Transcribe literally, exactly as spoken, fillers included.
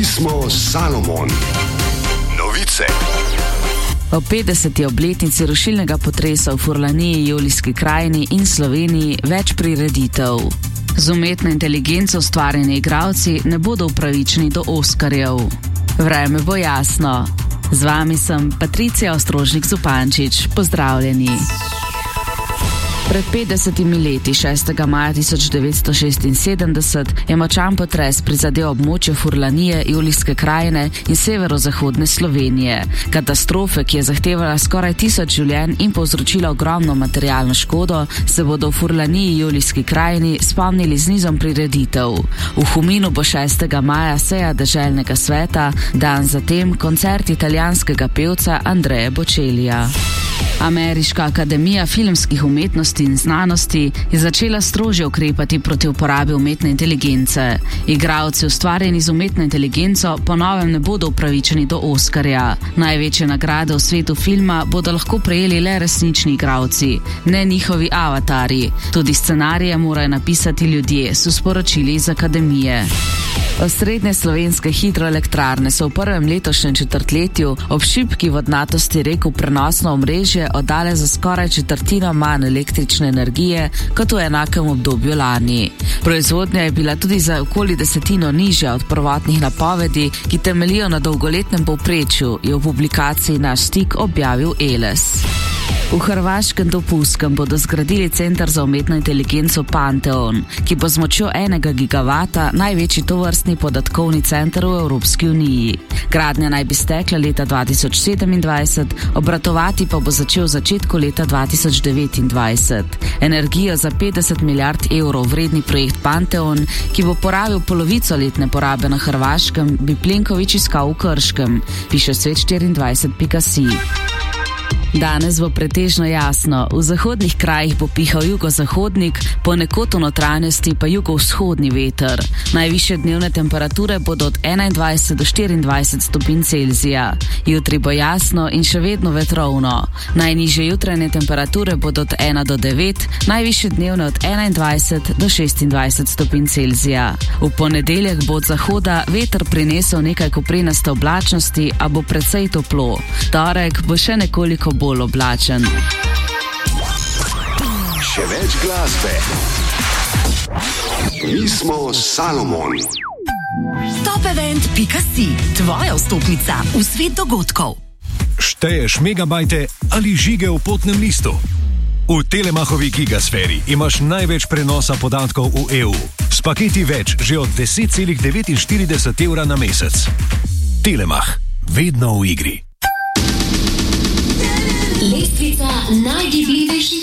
smo Salomon. Novice. O petdeseti obletnici rušilnega potresa v Furlaniji, Julijski krajini in Sloveniji več prireditev. Z umetno inteligenco ustvarjeni igralci ne bodo upravičeni do Oskarjev. Vreme bo jasno. Z vami sem Patricija Ostrožnik-Zupančič. Pozdravljeni. Pred petdesetimi leti, šestega maja tisoč devetsto šestinsedemdeset, je močan potres prizadel območje Furlanije, Julijske krajine in severozahodne Slovenije. Katastrofe, ki je zahtevala skoraj tisoč življenj in povzročila ogromno materialno škodo, se bodo v Furlaniji, Julijski krajini spomnili z nizom prireditev. V Huminu bo šestega maja seja deželnega sveta, dan zatem koncert italijanskega pevca Andreja Bocellija. Ameriška akademija filmskih umetnosti in znanosti je začela strožje ukrepati proti uporabi umetne inteligence. Igralci, ustvarjeni z umetno inteligenco, po novem ne bodo upravičeni do Oskarja. Največje nagrade v svetu filma bodo lahko prejeli le resnični igralci, ne njihovi avatarji. Tudi scenarije morajo napisati ljudje, so sporočili iz akademije. Osrednje slovenske hidroelektrarne so v prvem letošnjem četrtletju ob šibki vodnatosti rek v prenosno omrežje oddale za skoraj četrtino manj električne energije kot v enakem obdobju lani. Proizvodnja je bila tudi za okoli desetino nižja od prvotnih napovedi, ki temeljijo na dolgoletnem povprečju, je v publikaciji Naš stik objavil Eles. V hrvaškem Topuskem bodo zgradili center za umetno inteligenco Panteon, ki bo z močjo enega gigavata največji tovrstni podatkovni center v Evropski uniji. Gradnja naj bi stekla leta dva tisoč sedemindvajset, obratovati pa bo začel v začetku leta dva tisoč devetindvajset. Energijo za petdeset milijard evrov vredni projekt Panteon, ki bo porabil polovico letne porabe na Hrvaškem, bi Plenković iskal v Krškem, piše svet štiriindvajset pika si. Danes bo pretežno jasno. V zahodnih krajih bo pihal jugozahodnik, ponekod v notranjosti pa jugovzhodni veter. Najvišje dnevne temperature bodo od enaindvajset do štiriindvajset stopinj Celzija. Jutri bo jasno in še vedno vetrovno. Najnižje jutranje temperature bodo od ena do devet, najvišje dnevne od enaindvajset do šestindvajset stopinj Celzija. V ponedeljek bo od zahoda veter prinesel nekaj koprenaste oblačnosti, a bo precej toplo. Torek bo še nekoliko bolj oblačen. Še več glasbe. Mi smo Salomon. top event pika si, tvoja vstopnica v svet dogodkov. Šteješ megabajte ali žige v potnem listu? V Telemachovi gigasferi imaš največ prenosa podatkov v E U. S paketi več že od deset celih devetinštirideset evra na mesec. Telemach, vedno v igri. Lestvica najgibljivejših